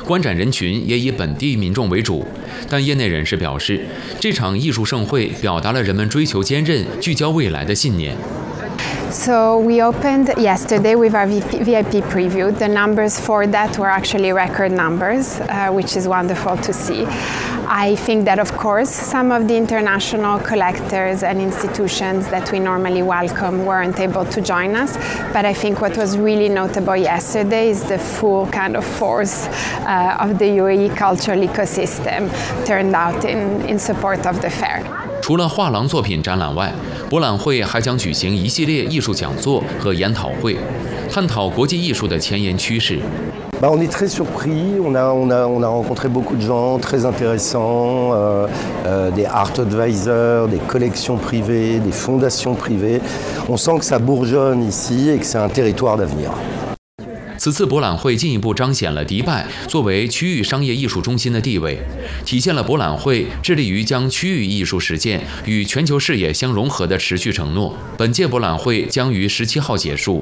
观展人群也以本地民众为主。但业内人士表示，这场艺术盛会表达了人们追求坚韧、聚焦未来的信念。 So we opened yesterday with our VIP preview. The numbers for that were actually record numbers, which is wonderful to see. I think that, of course, some of the international collectors and institutions that we normally welcome weren't able to join us. But I think what was really notable yesterday is the full kind of force of the UAE cultural ecosystem turned out in support of the fair. 除了画廊作品展览外，博览会还将举行一系列艺术讲座和研讨会，探讨国际艺术的前沿趋势。 On est très surpris, on a rencontré beaucoup de gens très intéressants, des art advisors, des collections privées, des fondations privées. On sent que ça bourgeonne ici et que c'est un territoire d'avenir. 此次博览会进一步彰显了迪拜作为区域商业艺术中心的地位，体现了博览会致力于将区域艺术实践与全球视野相融合的持续承诺。本届博览会将于17号结束。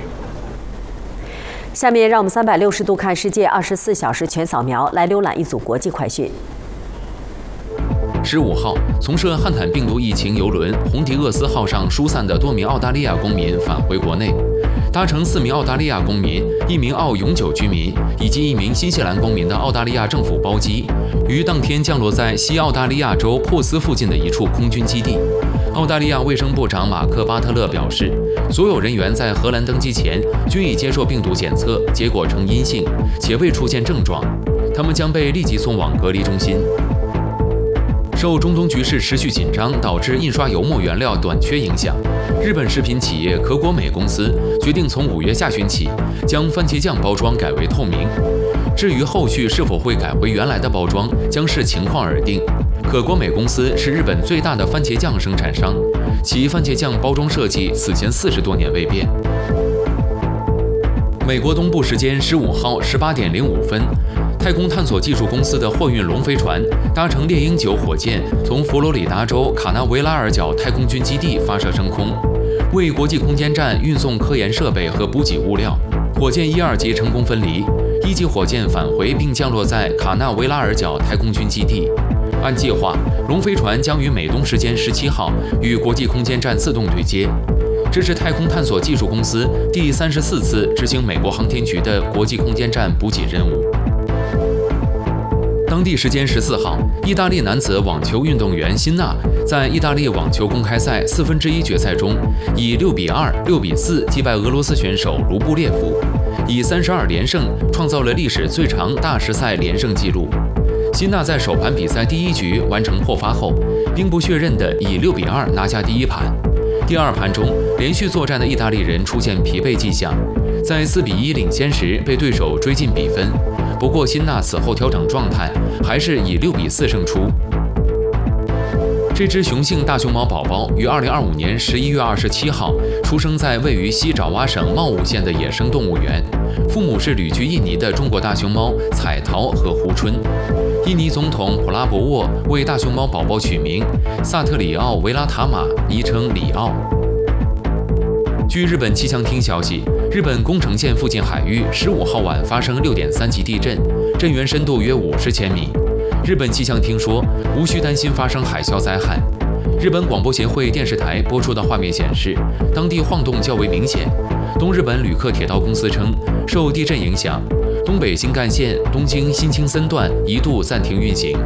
下面让我们360度看世界24小时全扫描，来浏览一组国际快讯。 15号，从涉汉坦病毒疫情邮轮红迪厄斯号上疏散的多名澳大利亚公民返回国内，搭乘4名澳大利亚公民、1名澳永久居民以及1名新西兰公民的澳大利亚政府包机，于当天降落在西澳大利亚州珀斯附近的一处空军基地。澳大利亚卫生部长马克·巴特勒表示，所有人员在荷兰登机前均已接受病毒检测，结果呈阴性，且未出现症状，他们将被立即送往隔离中心。受中东局势持续紧张导致印刷油墨原料短缺影响，日本食品企业可果美公司决定从5月下旬起将番茄酱包装改为透明。至于后续是否会改回原来的包装，将视情况而定。可果美公司是日本最大的番茄酱生产商，其番茄酱包装设计此前40多年未变。美国东部时间15号18点05分，太空探索技术公司的货运龙飞船搭乘猎鹰9火箭从佛罗里达州卡纳维拉尔角太空军基地发射升空，为国际空间站运送科研设备和补给物料。火箭1、2级成功分离，1级火箭返回并降落在卡纳维拉尔角太空军基地。按计划，龙飞船将于美东时间17号与国际空间站自动对接。这是太空探索技术公司第34次执行美国航天局的国际空间站补给任务。当地时间14号，意大利男子网球运动员辛纳在意大利网球公开赛1/4决赛中，以6比2、6比4击败俄罗斯选手卢布列夫，以32连胜创造了历史最长大师赛连胜纪录。辛纳在首盘比赛第1局完成破发后，兵不血刃地以6比2拿下第1盘。第2盘中，连续作战的意大利人出现疲惫迹象，在4比1领先时被对手追进比分。不过辛纳此后调整状态，还是以6比4胜出。这只雄性大熊猫宝宝于2025年11月27号出生在位于西爪哇省茂武县的野生动物园，父母是旅居印尼的中国大熊猫彩桃和胡春。印尼总统普拉博沃为大熊猫宝宝取名萨特里奥维拉塔玛，昵称里奥。据日本气象厅消息，日本宫城县附近海域15号晚发生6.3级地震，震源深度约50千米。日本气象厅说，无需担心发生海啸灾害。日本广播协会电视台播出的画面显示，当地晃动较为明显。东日本旅客铁道公司称，受地震影响，东北新干线东京新青森段一度暂停运行。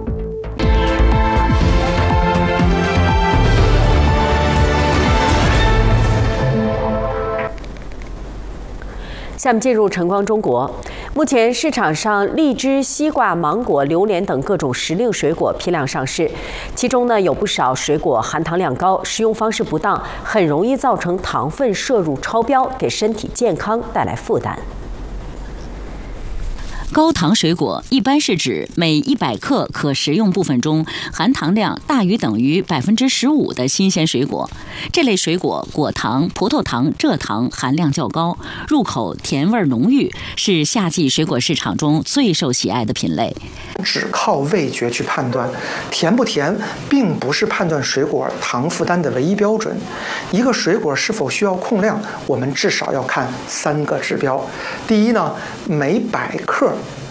下面进入晨光中国。目前市场上荔枝、西瓜、芒果、榴莲等各种时令水果批量上市，其中呢有不少水果含糖量高，食用方式不当，很容易造成糖分摄入超标，给身体健康带来负担。 高糖水果一般是指每100克可食用部分中含糖量大于等于15%的新鲜水果。这类水果果糖、葡萄糖、蔗糖含量较高，入口甜味浓郁，是夏季水果市场中最受喜爱的品类。 只靠味觉去判断甜不甜，并不是判断水果糖负担的唯一标准。一个水果是否需要控量，我们至少要看3个指标。第一呢，每100克